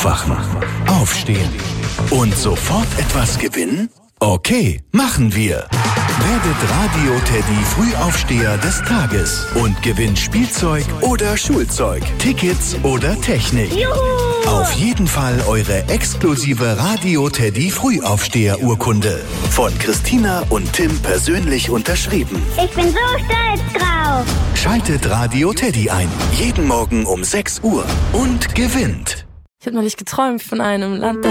Aufwachen, aufstehen und sofort etwas gewinnen? Okay, machen wir. Werdet Radio Teddy Frühaufsteher des Tages und gewinnt Spielzeug oder Schulzeug, Tickets oder Technik. Juhu! Auf jeden Fall eure exklusive Radio Teddy Frühaufsteher-Urkunde. Von Christina und Tim persönlich unterschrieben. Ich bin so stolz drauf. Schaltet Radio Teddy ein. Jeden Morgen um 6 Uhr. Und gewinnt. Ich habe neulich geträumt von einem Land, das